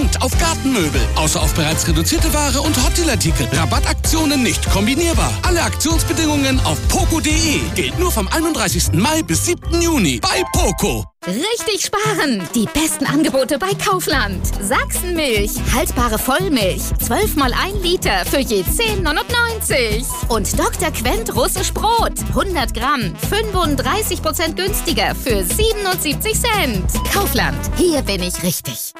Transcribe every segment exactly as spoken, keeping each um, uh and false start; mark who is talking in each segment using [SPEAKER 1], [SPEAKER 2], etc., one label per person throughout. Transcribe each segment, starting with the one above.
[SPEAKER 1] Auf Gartenmöbel, außer auf bereits reduzierte Ware und Hotdeal-Artikel. Rabattaktionen nicht kombinierbar. Alle Aktionsbedingungen auf poco punkt de. Gilt nur vom einunddreißigsten Mai bis siebten Juni bei Poco.
[SPEAKER 2] Richtig sparen! Die besten Angebote bei Kaufland. Sachsenmilch, haltbare Vollmilch, zwölf mal ein Liter für je zehn neunundneunzig. Und Doktor Quent russisch Brot, hundert Gramm, fünfunddreißig Prozent günstiger für siebenundsiebzig Cent. Kaufland, hier bin ich richtig.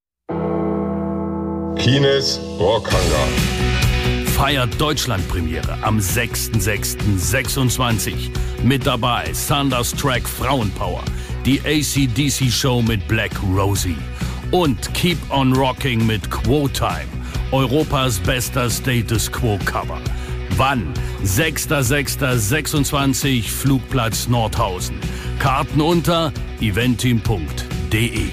[SPEAKER 3] Kines Rockhangar
[SPEAKER 4] feiert Deutschlandpremiere am sechster sechster sechsundzwanzig. Mit dabei Thunderstruck Frauenpower, die A C D C-Show mit Black Rosie und Keep on Rocking mit Quo Time, Europas bester Status Quo-Cover. Wann? sechster sechster sechsundzwanzig, Flugplatz Nordhausen. Karten unter eventim punkt de.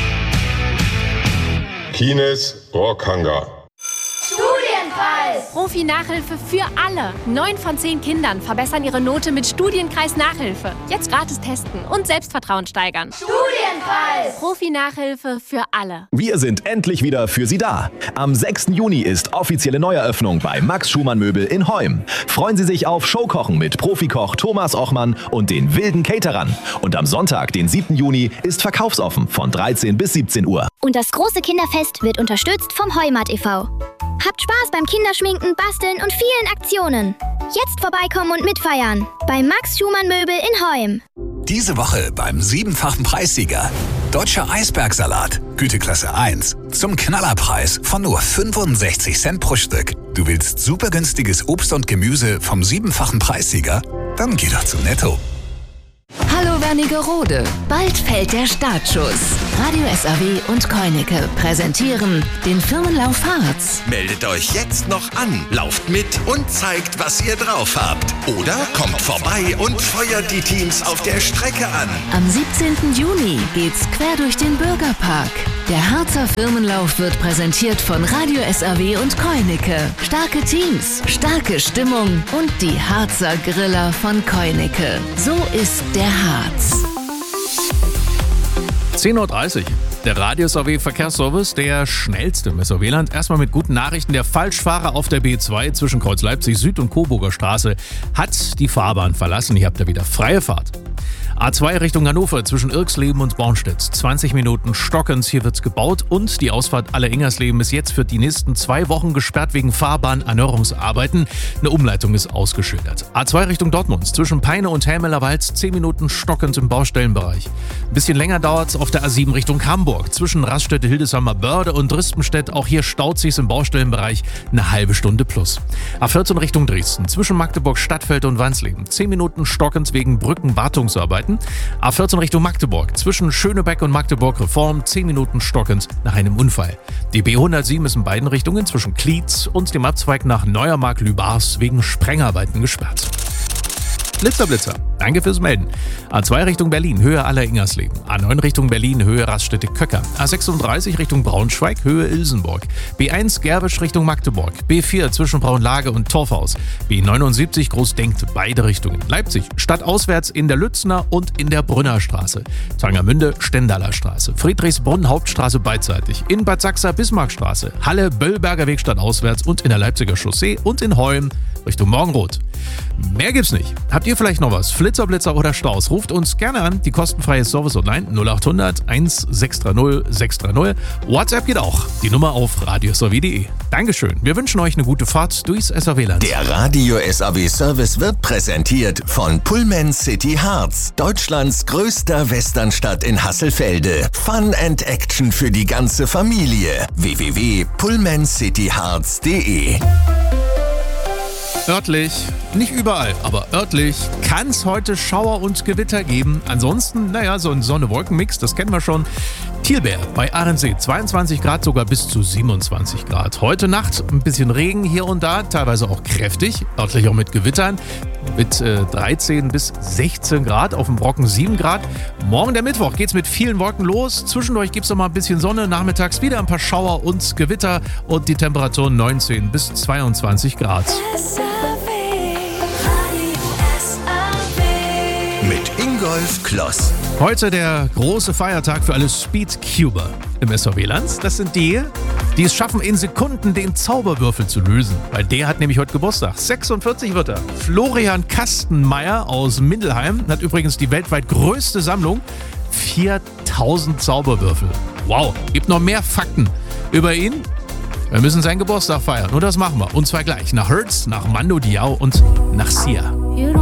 [SPEAKER 3] Kines Rockhangar.
[SPEAKER 5] Studienkreis! Profi-Nachhilfe für alle. Neun von zehn Kindern verbessern ihre Note mit Studienkreis-Nachhilfe. Jetzt gratis testen und Selbstvertrauen steigern. Studienkreis! Profi-Nachhilfe für alle.
[SPEAKER 6] Wir sind endlich wieder für Sie da. Am sechsten Juni ist offizielle Neueröffnung bei Max Schumann Möbel in Heum. Freuen Sie sich auf Showkochen mit Profikoch Thomas Ochmann und den wilden Caterern. Und am Sonntag, den siebten Juni, ist verkaufsoffen von dreizehn bis siebzehn Uhr.
[SPEAKER 7] Und das große Kinderfest wird unterstützt vom Heumat e V Habt Spaß beim Kinderschminken, Basteln und vielen Aktionen. Jetzt vorbeikommen und mitfeiern. Bei Max Schumann Möbel in Heum.
[SPEAKER 8] Diese Woche beim siebenfachen Preissieger. Deutscher Eisbergsalat, Güteklasse eins. Zum Knallerpreis von nur fünfundsechzig Cent pro Stück. Du willst super günstiges Obst und Gemüse vom siebenfachen Preissieger? Dann geh doch zu Netto.
[SPEAKER 9] Hallo Wernigerode, bald fällt der Startschuss. Radio S A W und Koineke präsentieren den Firmenlauf Harz.
[SPEAKER 10] Meldet euch jetzt noch an, lauft mit und zeigt, was ihr drauf habt. Oder kommt vorbei und feuert die Teams auf der Strecke an.
[SPEAKER 9] Am siebzehnten Juni geht's quer durch den Bürgerpark. Der Harzer Firmenlauf wird präsentiert von Radio S A W und Koineke. Starke Teams, starke Stimmung und die Harzer Griller von Koineke. So ist der Harz.
[SPEAKER 11] zehn Uhr dreißig. Der Radio S A W Verkehrsservice, der schnellste im S A W-Land. Erstmal mit guten Nachrichten. Der Falschfahrer auf der B zwei zwischen Kreuz Leipzig Süd und Coburger Straße hat die Fahrbahn verlassen. Hier habt ihr wieder freie Fahrt. A zwei Richtung Hannover zwischen Irksleben und Bornstedt. zwanzig Minuten Stockens, hier wird's gebaut und die Ausfahrt Aller-Ingersleben ist jetzt für die nächsten zwei Wochen gesperrt wegen Fahrbahnerneuerungsarbeiten. Eine Umleitung ist ausgeschildert. A zwei Richtung Dortmund zwischen Peine und Helmelerwalz zehn Minuten Stockens im Baustellenbereich. Ein bisschen länger dauert's auf der A sieben Richtung Hamburg zwischen Raststätte, Hildesheimer Börde und Rispenstedt. Auch hier staut sich's im Baustellenbereich eine halbe Stunde plus. A vierzehn Richtung Dresden zwischen Magdeburg Stadtfeld und Wansleben zehn Minuten Stockens wegen Brückenwartungsarbeiten. A vierzehn Richtung Magdeburg zwischen Schönebeck und Magdeburg Reform zehn Minuten Stockens nach einem Unfall. Die B hundertsieben ist in beiden Richtungen zwischen Klietz und dem Abzweig nach Neuermark-Lübars wegen Sprengarbeiten gesperrt. Blitzer, Blitzer. Danke fürs Melden. A zwei Richtung Berlin, Höhe Aller-Ingersleben. A neun Richtung Berlin, Höhe Raststätte Köcker. A sechsunddreißig Richtung Braunschweig, Höhe Ilsenburg. B eins Gerwisch Richtung Magdeburg. B vier zwischen Braunlage und Torfhaus. B neunundsiebzig Großdenkt, beide Richtungen. Leipzig, stadtauswärts in der Lützner und in der Brünnerstraße. Tangermünde, Stendaler Straße. Friedrichsbrunn, Hauptstraße beidseitig. In Bad Sachsa, Bismarckstraße. Halle, Böllberger Weg stadtauswärts und in der Leipziger Chaussee und in Heum Richtung Morgenrot. Mehr gibt's nicht. Habt ihr vielleicht noch was? Flitzer, Blitzer oder Staus? Ruft uns gerne an. Die kostenfreie Service Online null acht hundert eins sechs drei null sechs drei null. WhatsApp geht auch. Die Nummer auf radio s a w punkt de. Dankeschön. Wir wünschen euch eine gute Fahrt durchs S A W-Land.
[SPEAKER 10] Der Radio S A W Service wird präsentiert von Pullman City Harz. Deutschlands größter Westernstadt in Hasselfelde. Fun and Action für die ganze Familie. w w w punkt pullman city harz punkt de.
[SPEAKER 11] Örtlich, nicht überall, aber örtlich kann es heute Schauer und Gewitter geben. Ansonsten, naja, so ein Sonne-Wolken-Mix, das kennen wir schon. Thielbeer bei Ahrensee, zweiundzwanzig Grad, sogar bis zu siebenundzwanzig Grad. Heute Nacht ein bisschen Regen hier und da, teilweise auch kräftig, örtlich auch mit Gewittern. Mit äh, dreizehn bis sechzehn Grad, auf dem Brocken sieben Grad. Morgen der Mittwoch geht's mit vielen Wolken los. Zwischendurch gibt's noch mal ein bisschen Sonne, nachmittags wieder ein paar Schauer und Gewitter und die Temperaturen neunzehn bis zweiundzwanzig Grad.
[SPEAKER 10] Mit Ingolf Kloss.
[SPEAKER 11] Heute der große Feiertag für alle Speedcuber im S V W-Land. Das sind die, die es schaffen, in Sekunden den Zauberwürfel zu lösen. Weil der hat nämlich heute Geburtstag. sechsundvierzig wird er. Florian Kastenmeier aus Mindelheim hat übrigens die weltweit größte Sammlung. viertausend Zauberwürfel. Wow, gibt noch mehr Fakten über ihn. Wir müssen seinen Geburtstag feiern und das machen wir. Und zwar gleich nach Hertz, nach Mando Diao und nach Sia.